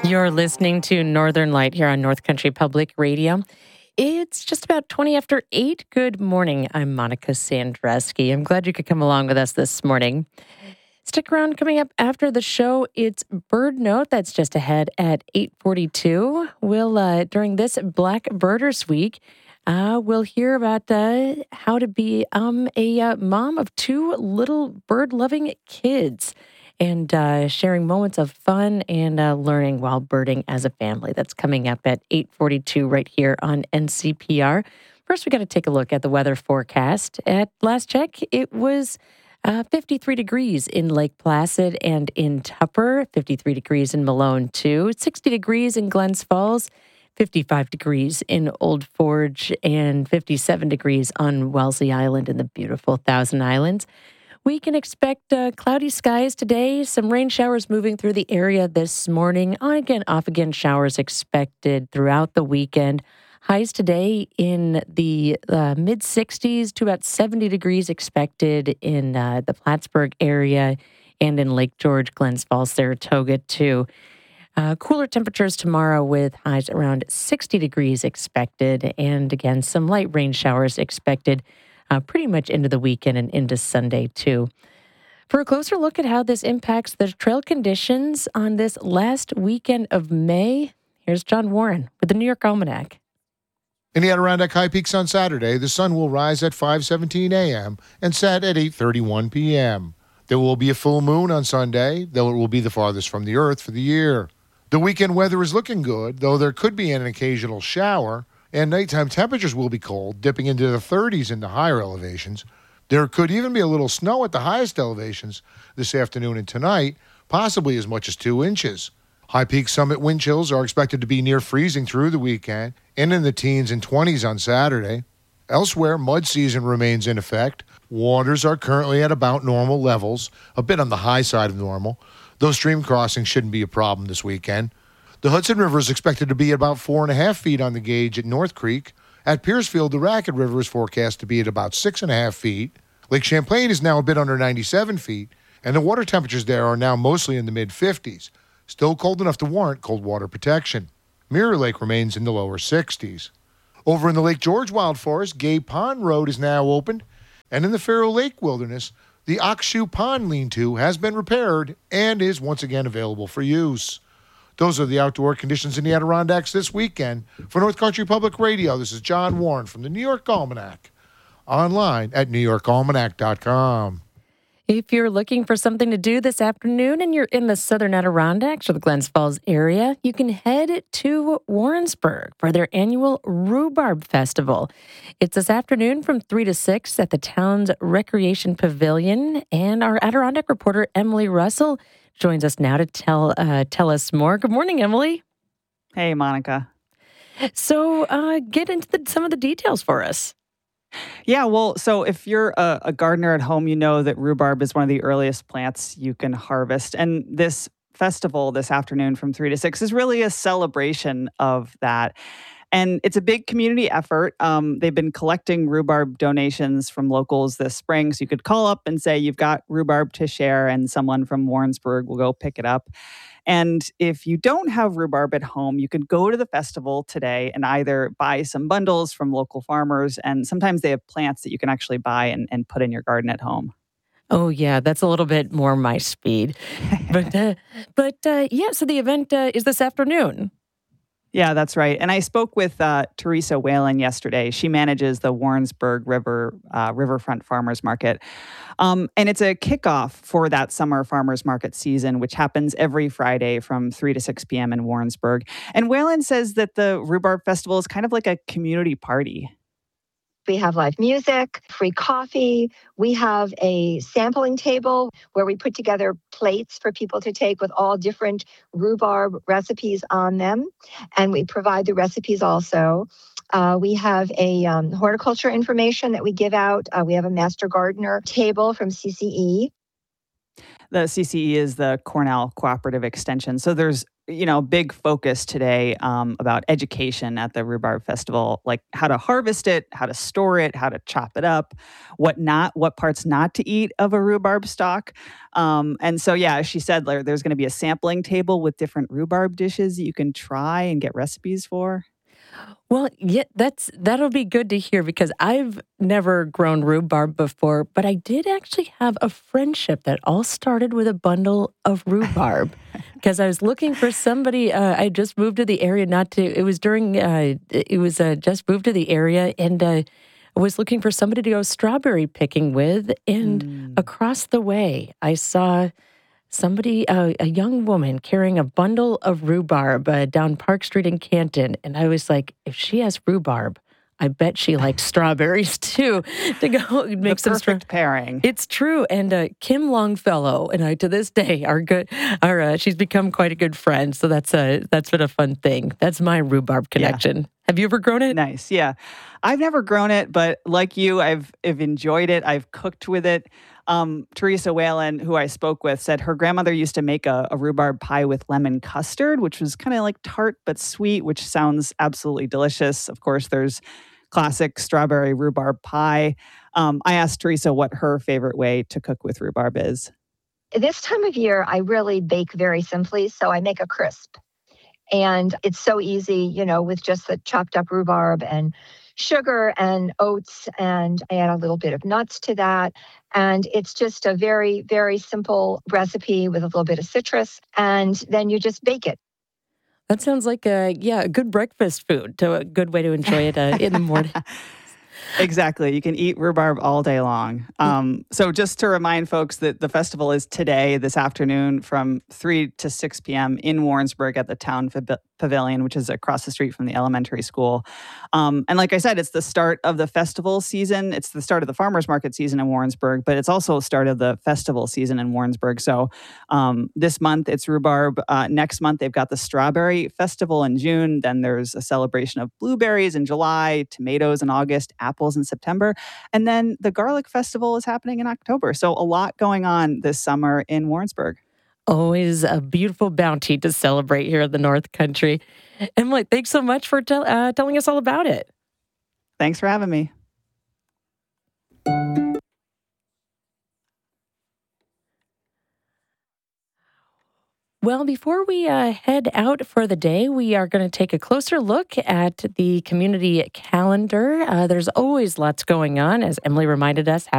You're listening to Northern Light here on North Country Public Radio. It's just about 20 after 8. Good morning. I'm Monica Sandreski. I'm glad you could come along with us this morning. Stick around. Coming up after the show, it's Bird Note. That's just ahead at 8:42. We'll, during this Black Birders Week, we'll hear about how to be a mom of 2 little bird-loving kids and sharing moments of fun and learning while birding as a family. That's coming up at 8:42 right here on NCPR. First, we got to take a look at the weather forecast. At last check, it was 53 degrees in Lake Placid and in Tupper, 53 degrees in Malone, too, 60 degrees in Glens Falls, 55 degrees in Old Forge, and 57 degrees on Wellesley Island in the beautiful Thousand Islands. We can expect cloudy skies today, some rain showers moving through the area this morning. On again, off again showers expected throughout the weekend. Highs today in the mid-60s to about 70 degrees expected in the Plattsburgh area and in Lake George, Glens Falls, Saratoga, too. Cooler temperatures tomorrow with highs around 60 degrees expected. And again, some light rain showers expected pretty much into the weekend and into Sunday, too. For a closer look at how this impacts the trail conditions on this last weekend of May, here's John Warren with the New York Almanac. In the Adirondack High Peaks on Saturday, the sun will rise at 5:17 a.m. and set at 8:31 p.m. There will be a full moon on Sunday, though it will be the farthest from the Earth for the year. The weekend weather is looking good, though there could be an occasional shower, and nighttime temperatures will be cold, dipping into the 30s in the higher elevations. There could even be a little snow at the highest elevations this afternoon and tonight, possibly as much as 2 inches. High Peak Summit wind chills are expected to be near freezing through the weekend and in the teens and 20s on Saturday. Elsewhere, mud season remains in effect. Waters are currently at about normal levels, a bit on the high side of normal, though stream crossings shouldn't be a problem this weekend. The Hudson River is expected to be about 4.5 feet on the gauge at North Creek. At Piercefield, the Racket River is forecast to be at about 6.5 feet. Lake Champlain is now a bit under 97 feet, and the water temperatures there are now mostly in the mid-50s. Still cold enough to warrant cold water protection. Mirror Lake remains in the lower 60s. Over in the Lake George Wild Forest, Gay Pond Road is now open, and in the Faro Lake Wilderness, the Oxshoe Pond lean-to has been repaired and is once again available for use. Those are the outdoor conditions in the Adirondacks this weekend. For North Country Public Radio, this is John Warren from the New York Almanac. Online at newyorkalmanac.com. If you're looking for something to do this afternoon and you're in the southern Adirondacks or the Glens Falls area, you can head to Warrensburg for their annual Rhubarb Festival. It's this afternoon from 3 to 6 at the town's Recreation Pavilion. And our Adirondack reporter, Emily Russell, joins us now to tell us more. Good morning, Emily. Hey, Monica. So get into some of the details for us. Yeah, well, so if you're a gardener at home, you know that rhubarb is one of the earliest plants you can harvest. And this festival this afternoon from 3 to 6 is really a celebration of that. And it's a big community effort. They've been collecting rhubarb donations from locals this spring. So you could call up and say you've got rhubarb to share, and someone from Warrensburg will go pick it up. And if you don't have rhubarb at home, you could go to the festival today and either buy some bundles from local farmers, and sometimes they have plants that you can actually buy and put in your garden at home. Oh, yeah, that's a little bit more my speed. But yeah, so the event is this afternoon. Yeah, that's right. And I spoke with Teresa Whalen yesterday. She manages the Warrensburg Riverfront Farmers Market. And it's a kickoff for that summer farmers market season, which happens every Friday from 3 to 6 p.m. in Warrensburg. And Whalen says that the Rhubarb Festival is kind of like a community party. We have live music, free coffee. We have a sampling table where we put together plates for people to take with all different rhubarb recipes on them. And we provide the recipes also. We have a horticulture information that we give out. We have a master gardener table from CCE. The CCE is the Cornell Cooperative Extension. So there's big focus today about education at the Rhubarb Festival, like how to harvest it, how to store it, how to chop it up, what parts not to eat of a rhubarb stalk. And so, yeah, she said there's going to be a sampling table with different rhubarb dishes that you can try and get recipes for. Well, yeah, that'll be good to hear because I've never grown rhubarb before, but I did actually have a friendship that all started with a bundle of rhubarb because I was looking for somebody. I just moved to the area, just moved to the area, and I was looking for somebody to go strawberry picking with. And across the way, I saw somebody, a young woman carrying a bundle of rhubarb down Park Street in Canton. And I was like, if she has rhubarb, I bet she likes strawberries too, to go make some perfect pairing. It's true. And Kim Longfellow and I, to this day, are good. She's become quite a good friend. So that's been a fun thing. That's my rhubarb connection. Yeah. Have you ever grown it? Nice. Yeah. I've never grown it, but like you, I've enjoyed it. I've cooked with it. Teresa Whalen, who I spoke with, said her grandmother used to make a rhubarb pie with lemon custard, which was kind of like tart but sweet, which sounds absolutely delicious. Of course, there's classic strawberry rhubarb pie. I asked Teresa what her favorite way to cook with rhubarb is. This time of year, I really bake very simply, so I make a crisp. And it's so easy, with just the chopped up rhubarb and sugar and oats, and I add a little bit of nuts to that. And it's just a very, very simple recipe with a little bit of citrus, and then you just bake it. That sounds like a good breakfast food, a good way to enjoy it in the morning. Exactly. You can eat rhubarb all day long. So just to remind folks that the festival is today, this afternoon, from 3 to 6 p.m. in Warrensburg at the Town Pavilion, which is across the street from the elementary school. And like I said, it's the start of the festival season. It's the start of the farmers market season in Warrensburg, but it's also the start of the festival season in Warrensburg. So this month it's rhubarb. Next month they've got the Strawberry Festival in June. Then there's a celebration of blueberries in July, tomatoes in August, apples in September. And then the Garlic Festival is happening in October. So a lot going on this summer in Warrensburg. Always a beautiful bounty to celebrate here in the North Country. Emily, thanks so much for telling us all about it. Thanks for having me. Well, before we head out for the day, we are going to take a closer look at the community calendar. There's always lots going on, as Emily reminded us.